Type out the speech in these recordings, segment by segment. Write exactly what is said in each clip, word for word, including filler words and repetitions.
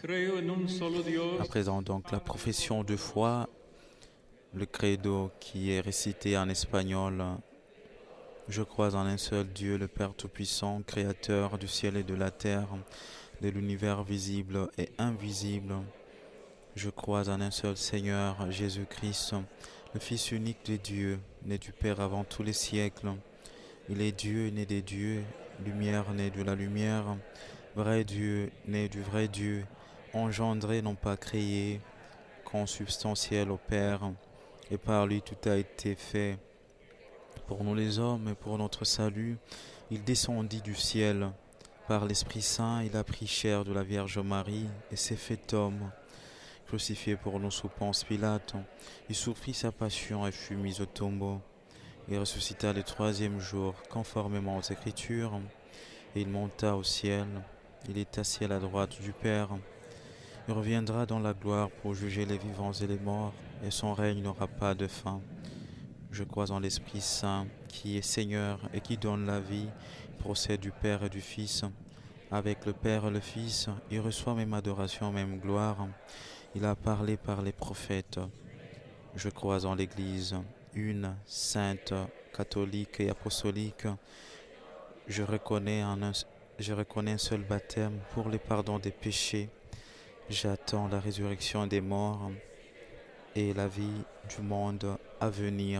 Creo en un solo Dios. À présent donc la profession de foi, le credo qui est récité en espagnol. Je crois en un seul Dieu, le Père Tout-Puissant, Créateur du ciel et de la terre, de l'univers visible et invisible. Je crois en un seul Seigneur, Jésus-Christ, le Fils unique de Dieu, né du Père avant tous les siècles. Il est Dieu, né des dieux, lumière, né de la lumière, vrai Dieu, né du vrai Dieu, engendré, non pas créé, consubstantiel au Père, et par lui tout a été fait. Pour nous les hommes et pour notre salut, il descendit du ciel. Par l'Esprit Saint, il a pris chair de la Vierge Marie et s'est fait homme. Crucifié pour nous sous Ponce Pilate, il souffrit sa passion et fut mis au tombeau. Il ressuscita le troisième jour, conformément aux Écritures, et il monta au ciel. Il est assis à la droite du Père. Il reviendra dans la gloire pour juger les vivants et les morts, et son règne n'aura pas de fin. Je crois en l'Esprit Saint, qui est Seigneur et qui donne la vie, procède du Père et du Fils. Avec le Père et le Fils, il reçoit même adoration, même gloire. Il a parlé par les prophètes. Je crois en l'Église, une, sainte, catholique et apostolique. Je reconnais un, je reconnais un seul baptême pour le pardon des péchés. J'attends la résurrection des morts et la vie du monde à venir.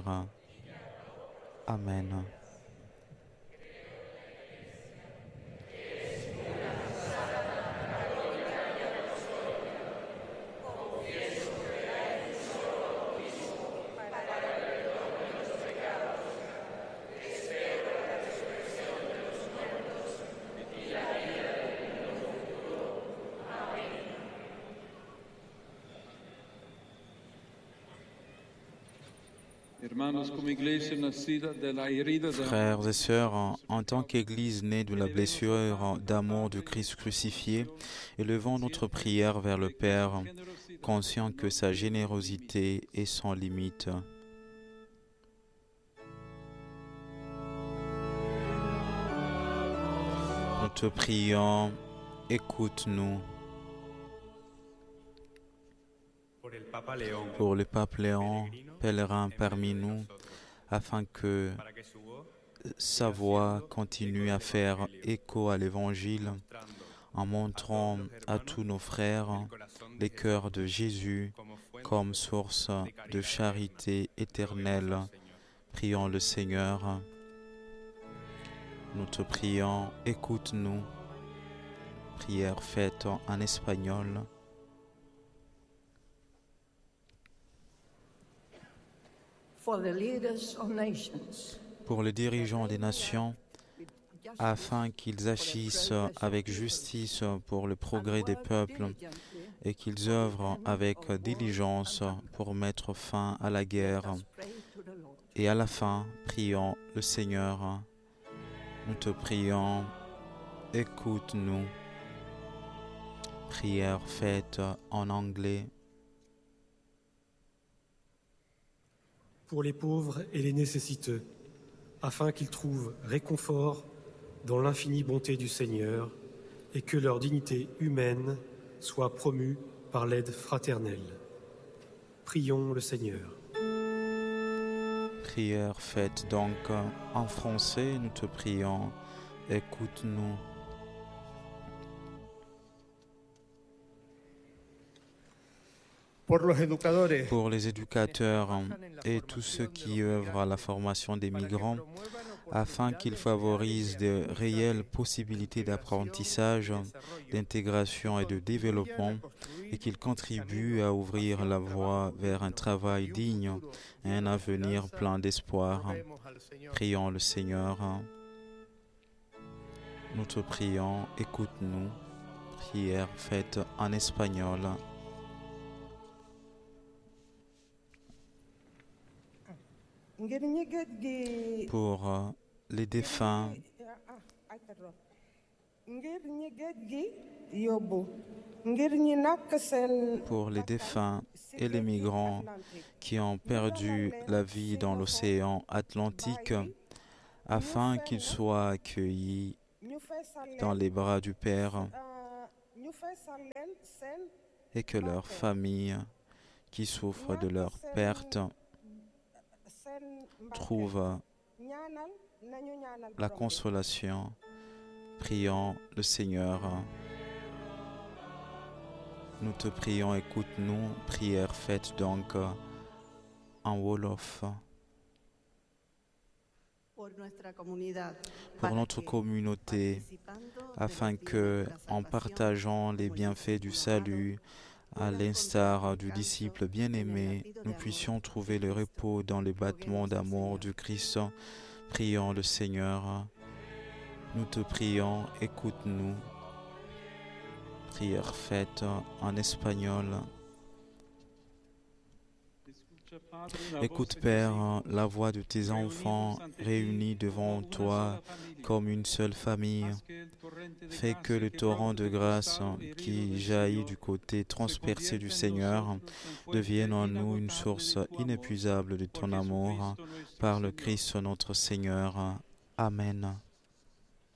Amen. Frères et sœurs, en, en tant qu'Église née de la blessure d'amour du Christ crucifié, élevons notre prière vers le Père, conscient que sa générosité est sans limite. Nous te prions, écoute-nous. Pour le pape Léon, pèlerin parmi nous, afin que sa voix continue à faire écho à l'Évangile, en montrant à tous nos frères les cœurs de Jésus comme source de charité éternelle. Prions le Seigneur. Nous te prions, écoute-nous. Prière faite en espagnol. Pour les dirigeants des nations, afin qu'ils agissent avec justice pour le progrès des peuples et qu'ils œuvrent avec diligence pour mettre fin à la guerre. Et à la fin, prions le Seigneur. Nous te prions, écoute-nous. Prière faite en anglais. Pour les pauvres et les nécessiteux, afin qu'ils trouvent réconfort dans l'infinie bonté du Seigneur et que leur dignité humaine soit promue par l'aide fraternelle. Prions le Seigneur. Prière faite donc en français, nous te prions, écoute-nous. Pour les éducateurs et tous ceux qui œuvrent à la formation des migrants, afin qu'ils favorisent de réelles possibilités d'apprentissage, d'intégration et de développement, et qu'ils contribuent à ouvrir la voie vers un travail digne et un avenir plein d'espoir. Prions le Seigneur. Nous te prions, écoute-nous. Prière faite en espagnol. Pour euh, les défunts, pour les défunts et les migrants qui ont perdu la vie dans l'océan Atlantique, afin qu'ils soient accueillis dans les bras du Père. et que leurs familles qui souffrent de leur perte trouvent la consolation. Prions le Seigneur. Nous te prions, écoute-nous. Prière faite donc en Wolof. Pour notre communauté, afin que, en partageant les bienfaits du salut, à l'instar du disciple bien-aimé, nous puissions trouver le repos dans les battements d'amour du Christ. Prions le Seigneur. Nous te prions, écoute-nous. Prière faite en espagnol. Écoute, Père, la voix de tes enfants réunis devant toi comme une seule famille. Fais que le torrent de grâce qui jaillit du côté transpercé du Seigneur devienne en nous une source inépuisable de ton amour par le Christ notre Seigneur. Amen.